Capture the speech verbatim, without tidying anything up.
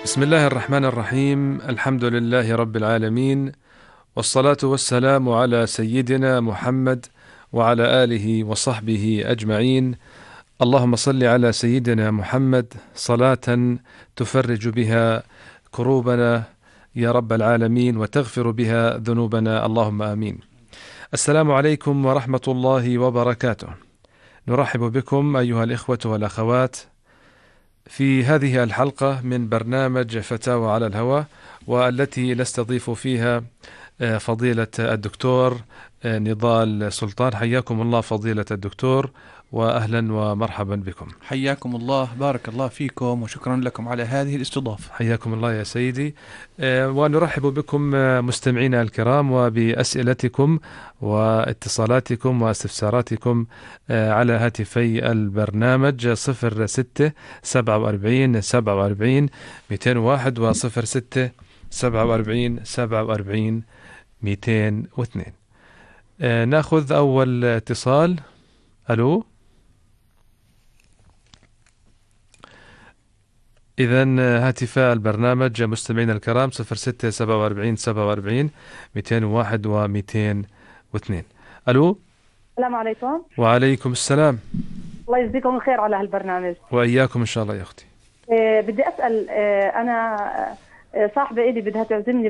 بسم الله الرحمن الرحيم. الحمد لله رب العالمين، والصلاة والسلام على سيدنا محمد وعلى آله وصحبه أجمعين. اللهم صل على سيدنا محمد صلاة تفرج بها كروبنا يا رب العالمين، وتغفر بها ذنوبنا، اللهم آمين. السلام عليكم ورحمة الله وبركاته. نرحب بكم أيها الإخوة والأخوات في هذه الحلقة من برنامج فتاوى على الهواء، والتي نستضيف فيها فضيلة الدكتور نضال سلطان. حياكم الله فضيلة الدكتور، وأهلا ومرحبا بكم. حياكم الله، بارك الله فيكم، وشكرا لكم على هذه الاستضافة. حياكم الله يا سيدي، ونرحب بكم مستمعينا الكرام وبأسئلتكم واتصالاتكم واستفساراتكم على هاتفي البرنامج صفر ستة سبعة وأربعين سبعة وأربعين مئتين وواحد وصفر ستة سبعة وأربعين سبعة وأربعين مئتين واثنين. ناخذ أول اتصال. ألو. إذن هاتفاء البرنامج مستمعينا الكرام صفر ستة سبعة وأربعين سبعة وأربعين مئتين وواحد ومئتين واثنين. ألو. السلام عليكم. وعليكم السلام. الله يجزيكم الخير على هالبرنامج. وإياكم إن شاء الله يا أختي. إيه بدي أسأل، إيه أنا صاحبة إلي بدها تعزمني